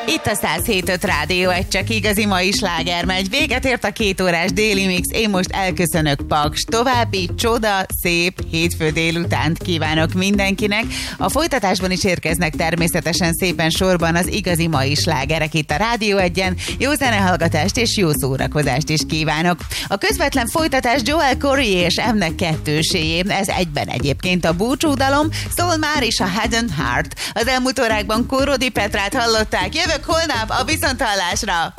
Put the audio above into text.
Itt a 107.5 Rádió, egy csak igazi mai sláger megy. Véget ért a 2 órás déli mix, én most elköszönök, Paks. További csoda, szép hétfő délutánt kívánok mindenkinek. A folytatásban is érkeznek természetesen szépen sorban az igazi mai slágerek itt a Rádió 1-en. Jó zenehallgatást és jó szórakozást is kívánok. A közvetlen folytatás Joel Corey és M-nek kettőséjé. Ez egyben egyébként a búcsúdalom, szól már is a Head and Heart. Az elmúlt órákban Kórodi Petrát hallották. Jövök holnap a viszonthallásra!